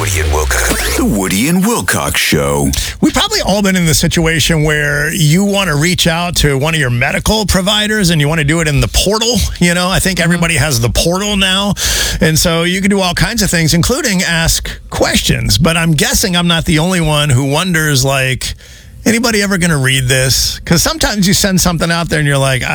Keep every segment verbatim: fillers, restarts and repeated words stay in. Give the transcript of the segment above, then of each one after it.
Woody and Wilcox. The Woody and Wilcox Show. We've probably all been in the situation where you want to reach out to one of your medical providers and you want to do it in the portal. You know, I think everybody has the portal now. And so you can do all kinds of things, including ask questions. But I'm guessing I'm not the only one who wonders, like, anybody ever going to read this? Because sometimes you send something out there and you're like, uh,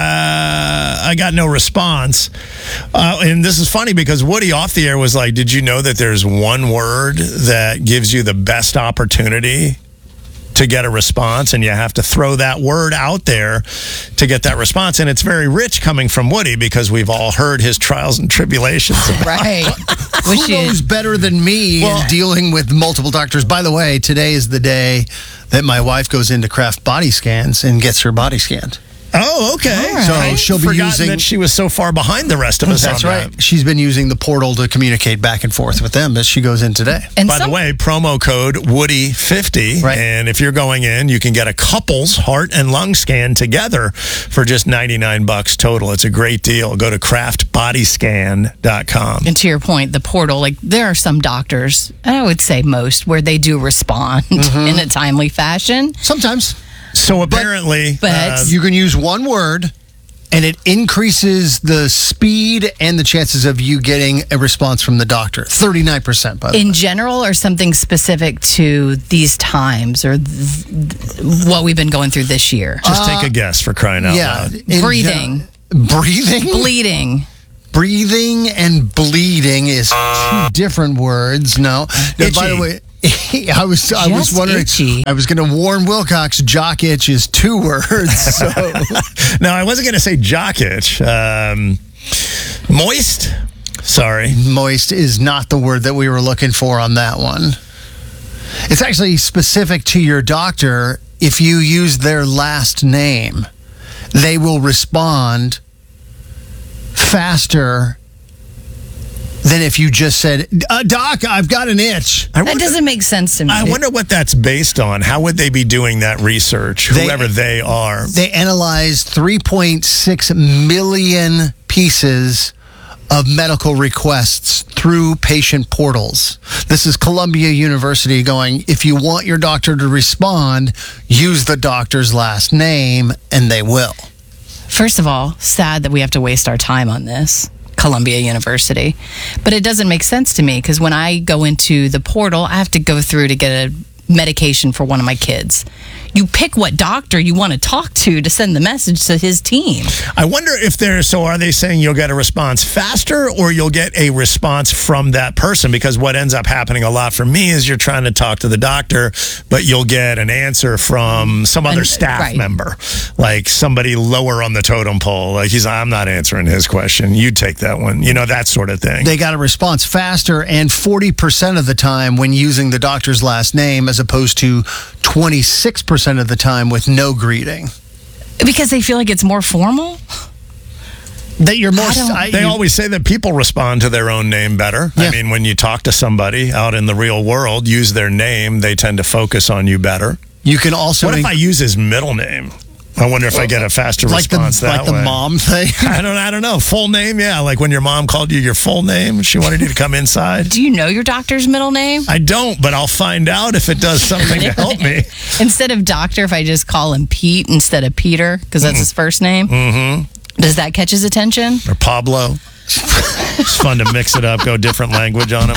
I got no response. Uh, and this is funny because Woody off the air was like, did you know that there's one word that gives you the best opportunity to get a response, and you have to throw that word out there to get that response? And it's very rich coming from Woody because we've all heard his trials and tribulations. Right. Who knows better than me Well, in dealing with multiple doctors? By the way, today is the day that my wife goes into Kraft Body Scans and gets her body scanned. Oh, okay. All So right. she'll be Forgotten using... that she was so far behind the rest of us. That's on right. that. She's been using the portal to communicate back and forth with them as she goes in today. And By some- the way, promo code Woody fifty, Right. and if you're going in, you can get a couple's heart and lung scan together for just ninety-nine bucks total. It's a great deal. Go to craft body scan dot com. And to your point, the portal, like there are some doctors, and I would say most, where they do respond in a timely fashion. Sometimes So apparently, but- uh, you can use one word, and it increases the speed and the chances of you getting a response from the doctor. thirty-nine percent, by the way. In general, or something specific to these times or th- th- what we've been going through this year? just take a guess for crying out Yeah. loud. in Breathing. gen- breathing? Bleeding. Breathing and bleeding is two different words. No. Now, by the Itchy. way, I was I was Just wondering. itchy. I was going to warn Wilcox. Jock itch is two words. So No, I wasn't going to say jock itch. Um, moist? Sorry. moist is not the word that we were looking for on that one. It's actually specific to your doctor. If you use their last name, they will respond faster than if you just said, uh, Doc, I've got an itch. I That wonder, doesn't make sense to me. I wonder what that's based on. How would they be doing that research, They- whoever they are? They analyzed three point six million pieces of medical requests through patient portals. This is Columbia University going, if you want your doctor to respond, use the doctor's last name, and they will. First of all, sad that we have to waste our time on this, Columbia University. But it doesn't make sense to me because when I go into the portal, I have to go through to get a medication for one of my kids. You pick what doctor you want to talk to to send the message to his team. I wonder if they're, so are they saying you'll get a response faster or you'll get a response from that person? Because what ends up happening a lot for me is you're trying to talk to the doctor, but you'll get an answer from some other An- staff right. member, like somebody lower on the totem pole. Like he's, I'm not answering his question. You take that one. You know, that sort of thing. They got a response faster and forty percent of the time when using the doctor's last name as opposed to twenty-six percent of the time with no greeting. Because they feel like it's more formal? That you're more... I don't- I- They you- always say that people respond to their own name better. Yeah. I mean, when you talk to somebody out in the real world, use their name, they tend to focus on you better. You can also... What if I use his middle name? I wonder if I get a faster like the, response that like the way. mom thing? I don't. I don't know. Full name, yeah. Like when your mom called you your full name, she wanted you to come inside. Do you know your doctor's middle name? I don't, but I'll find out if it does something to help me. Instead of doctor, if I just call him Pete instead of Peter, because that's his first name, mm-hmm. Does that catch his attention? Or Pablo. It's fun to mix it up, go different language on him.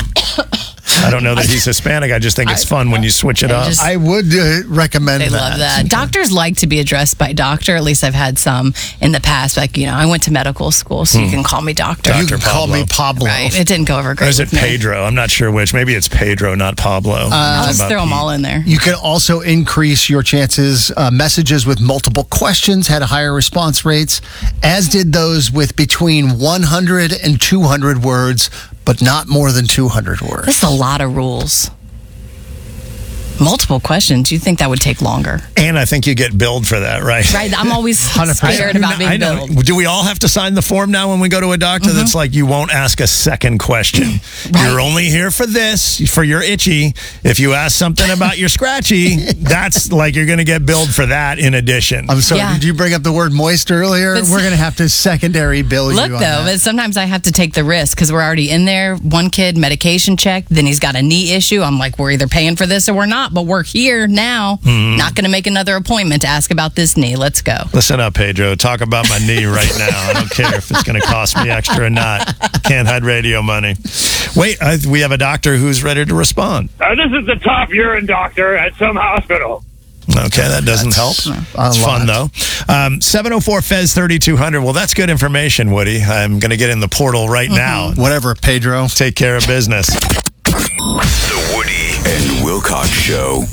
I don't know that he's Hispanic. I just think it's fun when you switch it I up. just- I would uh, recommend They that. love that. Doctors like to be addressed by doctor. At least I've had some in the past. Like, you know, I went to medical school, so you can call me doctor. You Doctor can call Pablo. me Pablo. Right. It didn't go over great. Or is it with me. Pedro? I'm not sure which. Maybe it's Pedro, not Pablo. Uh, I'll just About throw them Pete. all in there. You can also increase your chances. Uh, messages with multiple questions had higher response rates, as did those with between one hundred and two hundred words, but not more than two hundred words. That's a lot of rules. Multiple questions. You think that would take longer? And I think you get billed for that, right? Right. I'm always scared about being I know. billed. Do we all have to sign the form now when we go to a doctor mm-hmm. that's like, you won't ask a second question? Right. You're only here for this, for your itchy. If you ask something about your scratchy, that's like you're going to get billed for that in addition. I'm sorry, Yeah. did you bring up the word moist earlier? But We're going to have to secondary bill Look, you on though, that. but sometimes I have to take the risk because we're already in there. One kid, medication check, then he's got a knee issue. I'm like, we're either paying for this or we're not, but we're here now. Mm-hmm. Not going to make another appointment to ask about this knee. Let's go. Listen up, Pedro. Talk about my knee right now. I don't care if it's going to cost me extra or not. Can't hide radio money. Wait, uh, we have a doctor who's ready to respond. Uh, this is the top urine doctor at some hospital. Okay, that doesn't help. It's fun, though. Um, seven oh four F E Z thirty-two hundred. Well, that's good information, Woody. I'm going to get in the portal right mm-hmm. now. Whatever, Pedro. Take care of business. The Woody and Wilcox Show.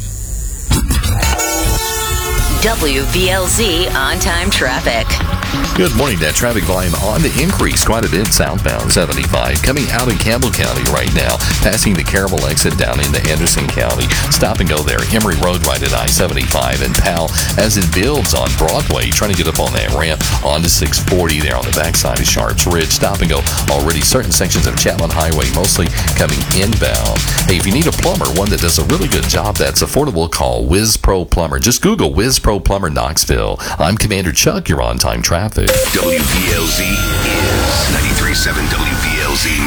W V L Z on-time traffic. Good morning. That traffic volume on the increase quite a bit southbound seventy-five. Coming out of Campbell County right now, passing the Caramel exit down into Anderson County. Stop and go there. Emory Road right at I seventy-five. And Powell, as it builds on Broadway, trying to get up on that ramp onto six forty there on the backside of Sharps Ridge. Stop and go already. Certain sections of Chapman Highway mostly coming inbound. Hey, if you need a plumber, one that does a really good job that's affordable, call Whiz Pro Plumber. Just Google Whiz Pro Plumber Knoxville. I'm Commander Chuck. You're on time traffic. W V L Z is ninety-three point seven W V L Z